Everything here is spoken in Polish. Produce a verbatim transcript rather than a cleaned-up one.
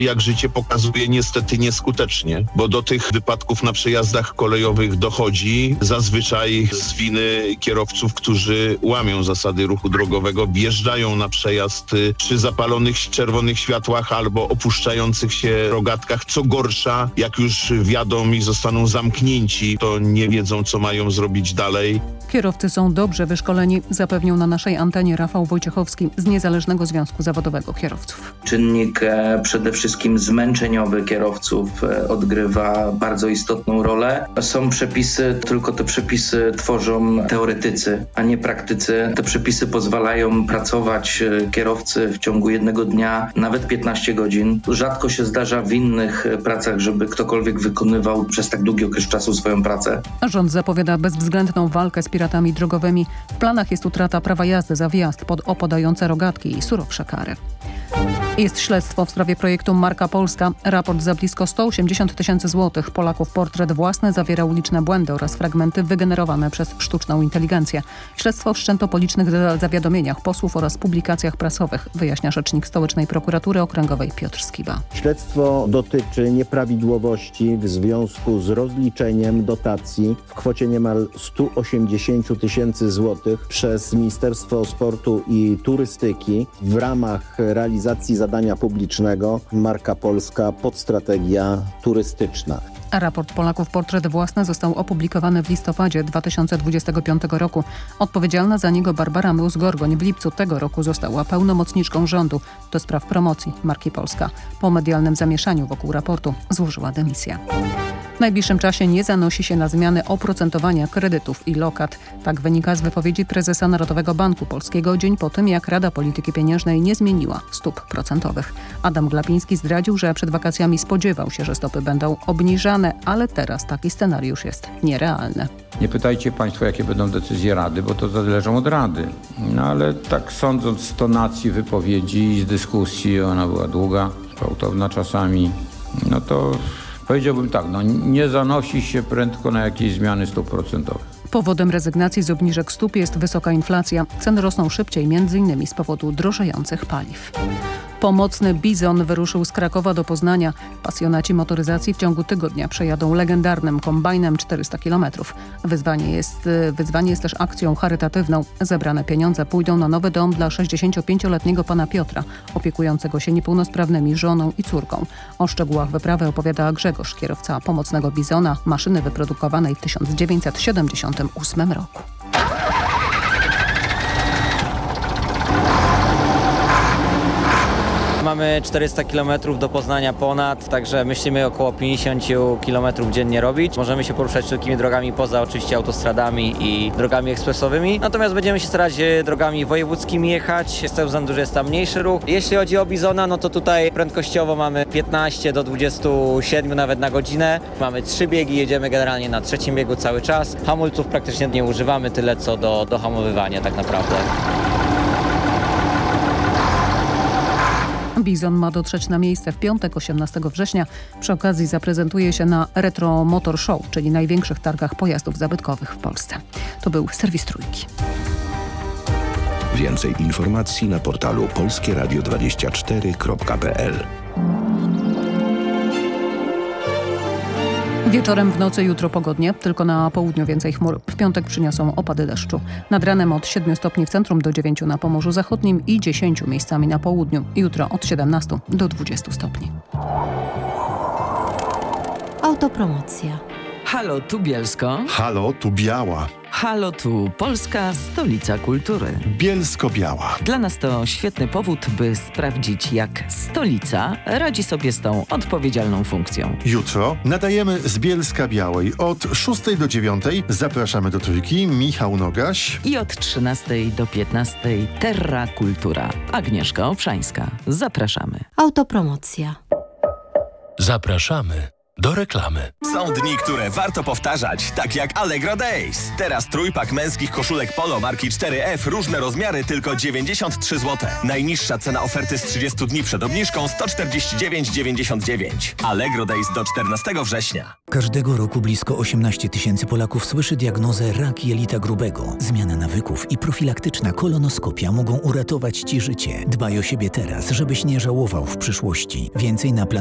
jak życie pokazuje, niestety nieskutecznie, bo do tych wypadków na przejazdach kolejowych dochodzi zazwyczaj z winy kierowców, którzy łamią zasady ruchu drogowego, wjeżdżają na przejazd przy zapalonych czerwonych światłach albo opuszczających się rogatkach. Co gorsza, jak już wjadą i zostaną zamknięci, to nie wiedzą, co mają zrobić dalej. Kierowcy są dobrze wyszkoleni, zapewnił na naszej antenie Rafał Wojciechowski z Niezależnego Związku Zawodowego Kierowców. Czynnik e, przede wszystkim zmęczeniowy kierowców e, odgrywa bardzo istotną rolę. Są przepisy, tylko te przepisy tworzą teoretycy, a nie praktycy. Te przepisy pozwalają pracować e, kierowcy w ciągu jednego dnia, nawet piętnaście godzin. Rzadko się zdarza w innych pracach, żeby ktokolwiek wykonywał przez tak długi okres czasu swoją pracę. Rząd zapowiada bezwzględną walkę z piratami drogowymi. W planach jest utrata prawa jazdy za wjazd pod opadające rogatki i surowsze kary. Jest śledztwo w sprawie projektu Marka Polska. Raport za blisko sto osiemdziesiąt tysięcy złotych. Polaków portret własny zawierał liczne błędy oraz fragmenty wygenerowane przez sztuczną inteligencję. Śledztwo wszczęto po licznych zawiadomieniach posłów oraz publikacjach prasowych, wyjaśnia rzecznik Stołecznej Prokuratury Okręgowej Piotr Skiba. Śledztwo dotyczy nieprawidłowości w związku z rozliczeniem dotacji w kwocie niemal sto osiemdziesiąt tysięcy złotych przez Ministerstwo Sportu i Turystyki w ramach realizacji zadania publicznego Marka Polska podstrategia turystyczna. A raport Polaków portret własny został opublikowany w listopadzie dwa tysiące dwudziestego piątego roku. Odpowiedzialna za niego Barbara Mróz-Gorgoń w lipcu tego roku została pełnomocniczką rządu do spraw promocji marki Polska. Po medialnym zamieszaniu wokół raportu złożyła dymisję. W najbliższym czasie nie zanosi się na zmiany oprocentowania kredytów i lokat. Tak wynika z wypowiedzi prezesa Narodowego Banku Polskiego dzień po tym, jak Rada Polityki Pieniężnej nie zmieniła stóp procentowych. Adam Glapiński zdradził, że przed wakacjami spodziewał się, że stopy będą obniżane, ale teraz taki scenariusz jest nierealny. Nie pytajcie Państwo, jakie będą decyzje Rady, bo to zależą od Rady. No ale tak sądząc z tonacji wypowiedzi i z dyskusji, ona była długa, gwałtowna czasami, no to powiedziałbym tak, no nie zanosi się prędko na jakieś zmiany stóp procentowych. Powodem rezygnacji z obniżek stóp jest wysoka inflacja. Ceny rosną szybciej, między innymi z powodu drożejących paliw. Pomocny Bizon wyruszył z Krakowa do Poznania. Pasjonaci motoryzacji w ciągu tygodnia przejadą legendarnym kombajnem czterysta kilometrów. Wyzwanie jest, wyzwanie jest też akcją charytatywną. Zebrane pieniądze pójdą na nowy dom dla sześćdziesięciopięcioletniego pana Piotra, opiekującego się niepełnosprawnymi żoną i córką. O szczegółach wyprawy opowiada Grzegorz, kierowca pomocnego Bizona, maszyny wyprodukowanej w tysiąc dziewięćset siedemdziesiątym ósmym roku. Mamy czterysta kilometrów do Poznania ponad, także myślimy około pięćdziesiąt kilometrów dziennie robić. Możemy się poruszać wszelkimi drogami poza oczywiście autostradami i drogami ekspresowymi. Natomiast będziemy się starać drogami wojewódzkimi jechać, z tego względu, że jest tam mniejszy ruch. Jeśli chodzi o Bizona, no to tutaj prędkościowo mamy piętnaście do dwudziestu siedmiu nawet na godzinę. Mamy trzy biegi, jedziemy generalnie na trzecim biegu cały czas. Hamulców praktycznie nie używamy, tyle co do, do hamowywania tak naprawdę. Bizon ma dotrzeć na miejsce w piątek, osiemnastego września. Przy okazji zaprezentuje się na Retro Motor Show, czyli największych targach pojazdów zabytkowych w Polsce. To był serwis Trójki. Więcej informacji na portalu polskie radio dwadzieścia cztery kropka p l. Wieczorem w nocy jutro pogodnie, tylko na południu więcej chmur. W piątek przyniosą opady deszczu. Nad ranem od siedmiu stopni w centrum do dziewięciu na Pomorzu Zachodnim i dziesięciu miejscami na południu. Jutro od siedemnastu do dwudziestu stopni. Autopromocja. Halo, tu Bielsko. Halo, tu Biała. Halo, tu Polska, stolica kultury. Bielsko-Biała. Dla nas to świetny powód, by sprawdzić, jak stolica radzi sobie z tą odpowiedzialną funkcją. Jutro nadajemy z Bielska-Białej. Od szóstej do dziewiątej zapraszamy do Trójki Michał Nogaś. I od trzynastej do piętnastej Terra Kultura. Agnieszka Obszańska. Zapraszamy. Autopromocja. Zapraszamy do reklamy. Są dni, które warto powtarzać, tak jak Allegro Days. Teraz trójpak męskich koszulek Polo marki cztery F, różne rozmiary, tylko dziewięćdziesiąt trzy złote. Najniższa cena oferty z trzydziestu dni przed obniżką sto czterdzieści dziewięć dziewięćdziesiąt dziewięć. Allegro Days do czternastego września. Każdego roku blisko osiemnaście tysięcy Polaków słyszy diagnozę rak jelita grubego. Zmiana nawyków i profilaktyczna kolonoskopia mogą uratować Ci życie. Dbaj o siebie teraz, żebyś nie żałował w przyszłości. Więcej na plan